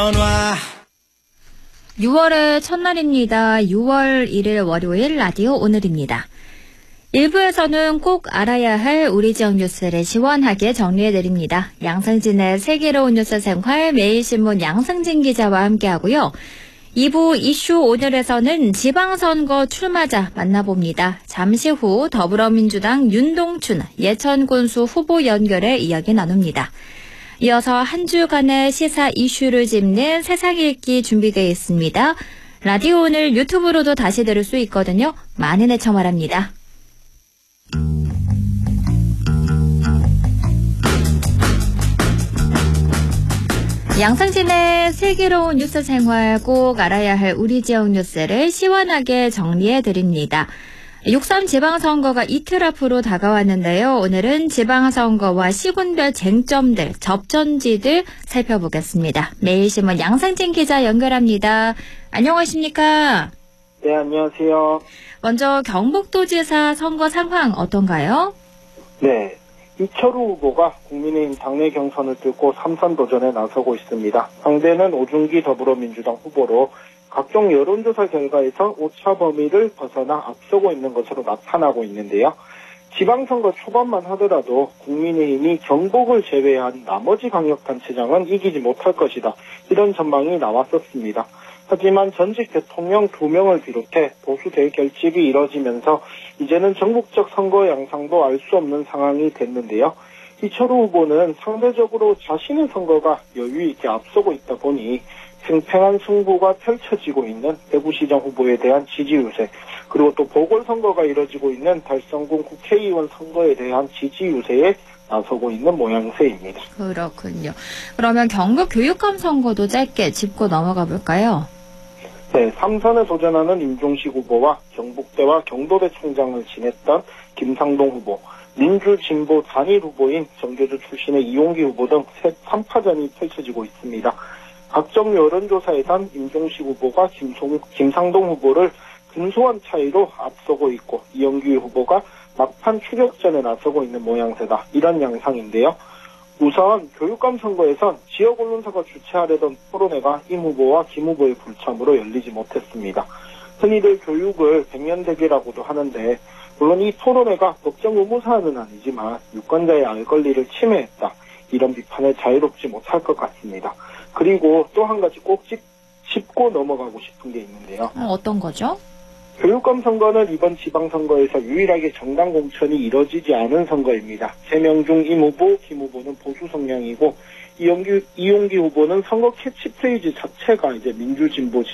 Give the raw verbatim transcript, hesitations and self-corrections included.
유월의 첫날입니다. 유월 일일 월요일 라디오 오늘입니다. 일부에서는 꼭 알아야 할 우리 지역 뉴스를 시원하게 정리해드립니다. 양승진의 슬기로운 뉴스 생활 매일신문 양승진 기자와 함께하고요. 이 부 이슈 오늘에서는 지방선거 출마자 만나봅니다. 잠시 후 더불어민주당 윤동춘 예천군수 후보 연결해 이야기 나눕니다. 이어서 한 주간의 시사 이슈를 짚는 세상 읽기 준비되어 있습니다. 라디오 오늘 유튜브로도 다시 들을 수 있거든요. 많은 애청 바랍니다. 양승진의 슬기로운 뉴스 생활 꼭 알아야 할 우리 지역 뉴스를 시원하게 정리해드립니다. 육삼 지방선거가 이틀 앞으로 다가왔는데요. 오늘은 지방선거와 시군별 쟁점들, 접전지들 살펴보겠습니다. 매일신문 양승진 기자 연결합니다. 안녕하십니까? 네, 안녕하세요. 먼저 경북도지사 선거 상황 어떤가요? 네, 이철우 후보가 국민의힘 당내 경선을 뚫고 삼선 도전에 나서고 있습니다. 상대는 오중기 더불어민주당 후보로 각종 여론조사 결과에서 오차 범위를 벗어나 앞서고 있는 것으로 나타나고 있는데요. 지방선거 초반만 하더라도 국민의힘이 경북을 제외한 나머지 광역단체장은 이기지 못할 것이다. 이런 전망이 나왔었습니다. 하지만 전직 대통령 두 명을 비롯해 보수 대결집이 이뤄지면서 이제는 전국적 선거 양상도 알 수 없는 상황이 됐는데요. 이철우 후보는 상대적으로 자신의 선거가 여유 있게 앞서고 있다 보니 팽팽한 승부가 펼쳐지고 있는 대구시장 후보에 대한 지지 유세, 그리고 또 보궐선거가 이뤄지고 있는 달성군 국회의원 선거에 대한 지지 유세에 나서고 있는 모양새입니다. 그렇군요. 그러면 경북 교육감 선거도 짧게 짚고 넘어가 볼까요? 네, 삼선에 도전하는 임종식 후보와 경북대와 경도대 총장을 지냈던 김상동 후보, 민주진보 단일 후보인 정교조 출신의 이용기 후보 등 삼 파전이 펼쳐지고 있습니다. 각종 여론조사에선 임종식 후보가 김송, 김상동 후보를 근소한 차이로 앞서고 있고 이영규 후보가 막판 추격전에 나서고 있는 모양새다. 이런 양상인데요. 우선 교육감 선거에선 지역 언론사가 주최하려던 토론회가 임 후보와 김 후보의 불참으로 열리지 못했습니다. 흔히들 교육을 백년대계라고도 하는데 물론 이 토론회가 법정 의무사안은 아니지만 유권자의 알 권리를 침해했다. 이런 비판에 자유롭지 못할 것 같습니다. 그리고 또 한 가지 꼭 짚, 짚고 넘어가고 싶은 게 있는데요. 어떤 거죠? 교육감 선거는 이번 지방선거에서 유일하게 정당 공천이 이뤄지지 않은 선거입니다. 세 명 중 임 후보, 김 후보는 보수 성향이고 이용기, 이용기 후보는 선거 캐치프레이즈 자체가 이제 민주진보